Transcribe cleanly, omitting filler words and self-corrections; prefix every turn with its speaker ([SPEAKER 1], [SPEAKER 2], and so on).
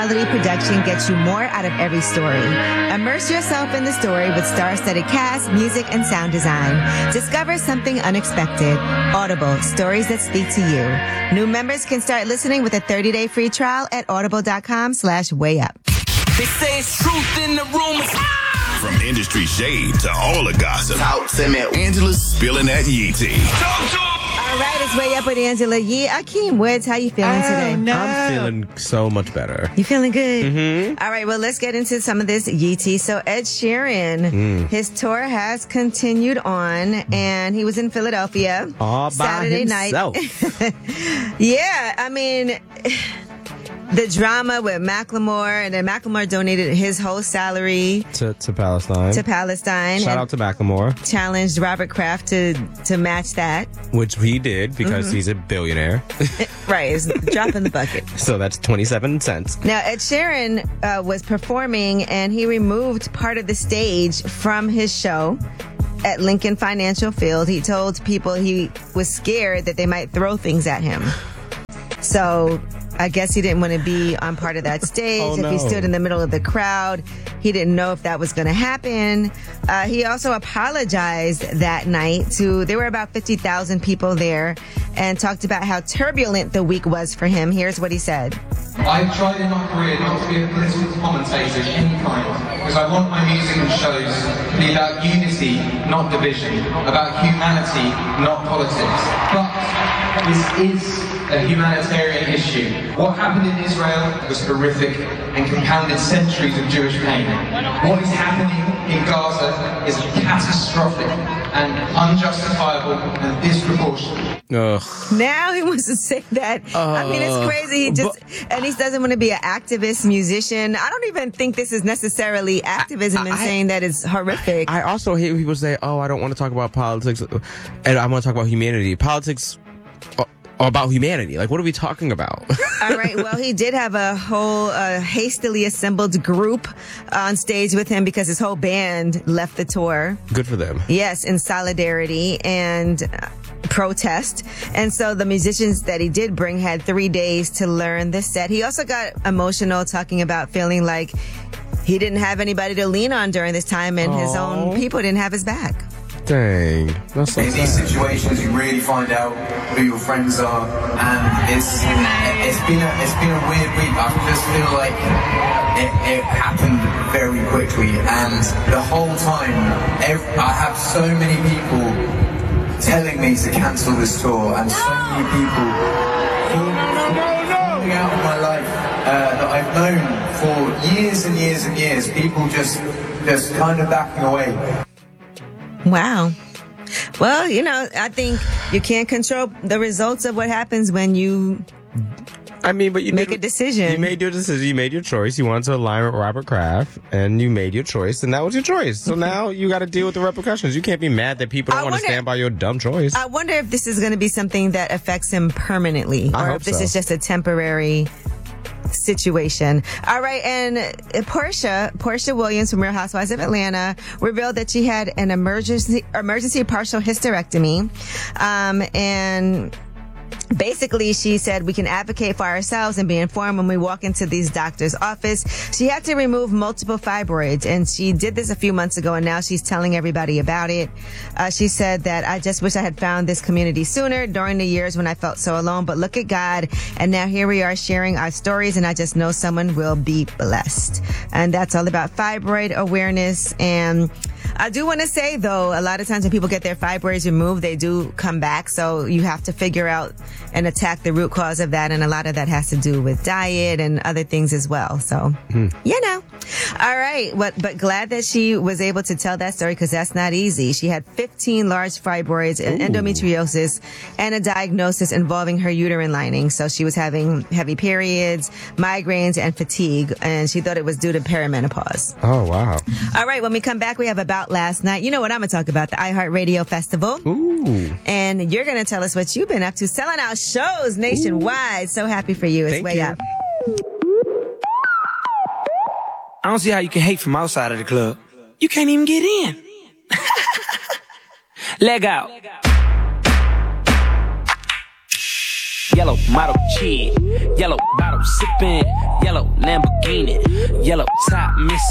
[SPEAKER 1] high-quality production gets you more out of every story. Immerse yourself in the story with star-studded cast, music, and sound design. Discover something unexpected. Audible, stories that speak to you. New members can start listening with a 30-day free trial at audible.com/wayup.
[SPEAKER 2] They say it's truth in the rumors.
[SPEAKER 3] From industry shade to all the gossip. Talk to me. Angela's spilling that yee tea.
[SPEAKER 1] All right, it's Way Up with Angela Yee. Akeem Woods, how you feeling today?
[SPEAKER 4] No. I'm feeling so much better.
[SPEAKER 1] You feeling good?
[SPEAKER 4] Mm-hmm.
[SPEAKER 1] All right, well, let's get into some of this Yee tea. So Ed Sheeran, his tour has continued on, and he was in Philadelphia Saturday night. Yeah, I mean... The drama with Macklemore, and then Macklemore donated his whole salary
[SPEAKER 4] to Palestine. Shout out to Macklemore.
[SPEAKER 1] Challenged Robert Kraft to match that,
[SPEAKER 4] which he did because he's a billionaire.
[SPEAKER 1] Right, it's drop in the bucket.
[SPEAKER 4] So that's 27 cents.
[SPEAKER 1] Now Ed Sheeran was performing, and he removed part of the stage from his show at Lincoln Financial Field. He told people he was scared that they might throw things at him. So I guess he didn't want to be on part of that stage. If he stood in the middle of the crowd, he didn't know if that was going to happen. He also apologized that night there were about 50,000 people there, and talked about how turbulent the week was for him. Here's what he said.
[SPEAKER 5] I've tried in my career not to be a political commentator of any kind, because I want my music and shows to be about unity, not division, about humanity, not politics. But this is a humanitarian issue. What happened in Israel was horrific and compounded centuries of Jewish pain. What is happening in Gaza is catastrophic and unjustifiable and disproportionate.
[SPEAKER 1] Now he wants to say that. I mean, it's crazy. And he doesn't want to be an activist musician. I don't even think this is necessarily activism and saying that is horrific.
[SPEAKER 4] I also hate when people say, I don't want to talk about politics and I want to talk about humanity. Politics about humanity. Like, what are we talking about?
[SPEAKER 1] All right. Well, he did have a whole hastily assembled group on stage with him because his whole band left the tour.
[SPEAKER 4] Good for them.
[SPEAKER 1] Yes, in solidarity and protest. And so the musicians that he did bring had 3 days to learn the set. He also got emotional talking about feeling like he didn't have anybody to lean on during this time, and his own people didn't have his back.
[SPEAKER 4] Dang. That's so
[SPEAKER 6] in these situations, you really find out who your friends are, and it's been a weird week. I just feel like it happened very quickly, and the whole time I have so many people telling me to cancel this tour, and so many people falling out of my life that I've known for years and years and years. People just kind of backing away.
[SPEAKER 1] Wow. Well, I think you can't control the results of what happens when you make a decision.
[SPEAKER 4] You made your decision. You made your choice. You wanted to align with Robert Kraft, and you made your choice, and that was your choice. So now you got to deal with the repercussions. You can't be mad that people don't want to stand by your dumb choice.
[SPEAKER 1] I wonder if this is going to be something that affects him permanently, or if this is just a temporary situation. All right, and Portia Williams from Real Housewives of Atlanta revealed that she had an emergency partial hysterectomy, and basically, she said we can advocate for ourselves and be informed when we walk into these doctors' office. She had to remove multiple fibroids, and she did this a few months ago, and now she's telling everybody about it. She said that I just wish I had found this community sooner during the years when I felt so alone, but look at God, and now here we are sharing our stories, and I just know someone will be blessed. And that's all about fibroid awareness. And I do want to say, though, a lot of times when people get their fibroids removed, they do come back. So you have to figure out and attack the root cause of that. And a lot of that has to do with diet and other things as well. So, All right. But glad that she was able to tell that story, because that's not easy. She had 15 large fibroids and endometriosis and a diagnosis involving her uterine lining. So she was having heavy periods, migraines, and fatigue. And she thought it was due to perimenopause.
[SPEAKER 4] Oh, wow.
[SPEAKER 1] All right. When we come back, we have About Last Night. You know what I'm going to talk about, the iHeartRadio Festival.
[SPEAKER 4] Ooh.
[SPEAKER 1] And you're going to tell us what you've been up to, selling out shows nationwide. So happy for you. It's Way Up.
[SPEAKER 2] I don't see how you can hate from outside of the club. You can't even get in. Leg out. Yellow model cheese. Yellow bottle sipping. Yellow Lamborghini, yellow top, Miss